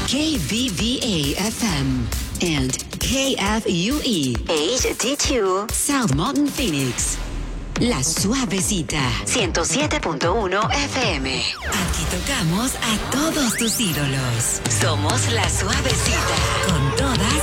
KBVA FM and KFUE HD2 South Mountain Phoenix. La Suavecita 107.1 FM. Aquí tocamos a todos tus ídolos. Somos La Suavecita con toda